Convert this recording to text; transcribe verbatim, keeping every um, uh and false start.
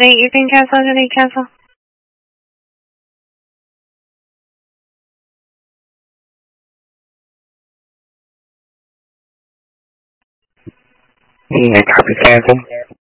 Nate, you can cancel. You need cancel. Yeah, copy cancel.